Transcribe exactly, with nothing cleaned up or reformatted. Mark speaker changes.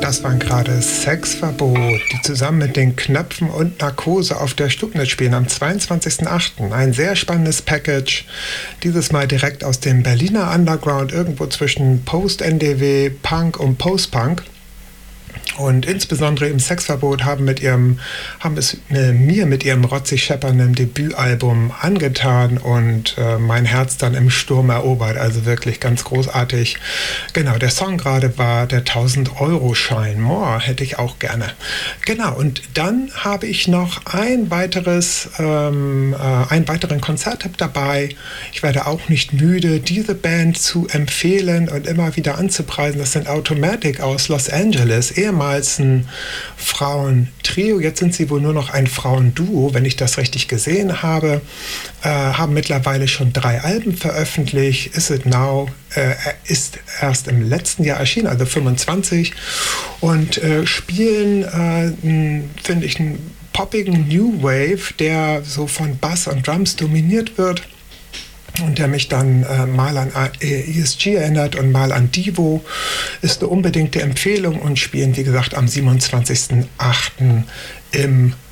Speaker 1: Das waren gerade Sexverbot, die zusammen mit den Knöpfen und Narkose auf der Stubnitz spielen am zweiundzwanzigsten achten Ein sehr spannendes Package, dieses Mal direkt aus dem Berliner Underground, irgendwo zwischen Post-N D W, Punk und Post-Punk. Und insbesondere im Sexverbot haben, mit ihrem, haben es äh, mir mit ihrem rotzig scheppernden Debütalbum angetan und äh, mein Herz dann im Sturm erobert. Also wirklich ganz großartig. Genau, der Song gerade war der tausend-Euro-Schein. More hätte ich auch gerne. Genau, und dann habe ich noch ein weiteres, ähm, äh, einen weiteren Konzerttipp dabei. Ich werde auch nicht müde, diese Band zu empfehlen und immer wieder anzupreisen. Das sind Automatic aus Los Angeles, ehemals ein Frauentrio, jetzt sind sie wohl nur noch ein Frauenduo, wenn ich das richtig gesehen habe, äh, haben mittlerweile schon drei Alben veröffentlicht. Is It Now äh, ist erst im letzten Jahr erschienen, also fünfundzwanzig, und äh, spielen, äh, finde ich, einen poppigen New Wave, der so von Bass und Drums dominiert wird und der mich dann äh, mal an E S G erinnert und mal an Divo, ist eine unbedingte Empfehlung und spielen, wie gesagt, am siebenundzwanzigsten achten im